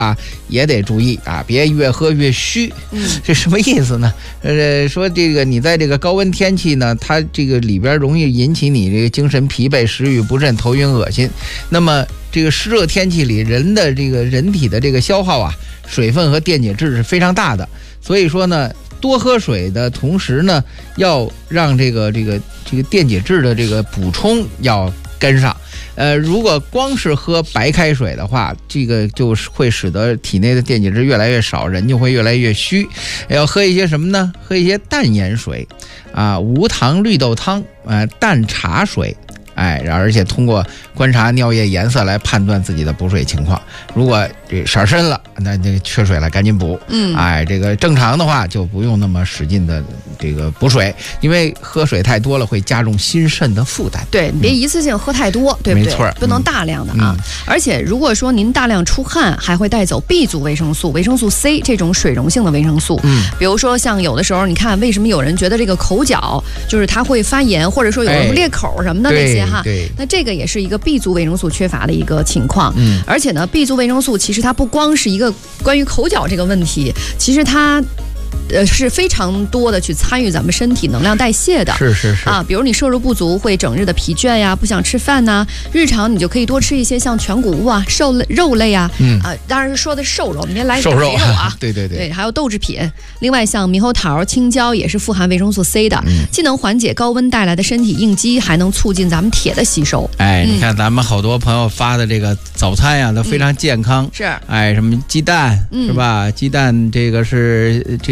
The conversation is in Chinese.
啊，也得注意啊，别越喝越虚。这什么意思呢？说这个你在这个高温天气呢，它这个里边容易引起你这个精神疲惫、食欲不振、头晕恶心。那么这个湿热天气里，人的这个人体的这个消耗啊，水分和电解质是非常大的。所以说呢，多喝水的同时呢，要让这个电解质的这个补充要跟上。如果光是喝白开水的话，这个就会使得体内的电解质越来越少，人就会越来越虚。要喝一些什么呢？喝一些淡盐水啊，无糖绿豆汤，淡茶水。而且通过观察尿液颜色来判断自己的补水情况。如果这色深了，那这缺水了，赶紧补。这个正常的话就不用那么使劲的这个补水，因为喝水太多了会加重心肾的负担。 对，别一次性喝太多，对不对？ 没错， 不能大量的啊。而且如果说您大量出汗，还会带走 B 族维生素、维生素 C 这种水溶性的维生素。比如说像有的时候，你看为什么有人觉得这个口角就是它会发炎，或者说有人裂口什么的那些哈。那这个也是一个 B 族维生素缺乏的一个情况。而且呢 ，B 族维生素其实它不光是一个关于口角这个问题，其实它是非常多的去参与咱们身体能量代谢的。 是啊，比如你摄入不足会整日的疲倦呀，不想吃饭呐，日常你就可以多吃一些像全谷物啊、肉类啊，当然是说的瘦肉，你别来肥肉啊。对，还有豆制品。另外像猕猴桃、青椒也是富含维生素 C 的，既能缓解高温带来的身体应激，还能促进咱们铁的吸收。 你看咱们好多朋友发的这个早餐呀，都非常健康。 是， 什么鸡蛋是吧？鸡蛋这个是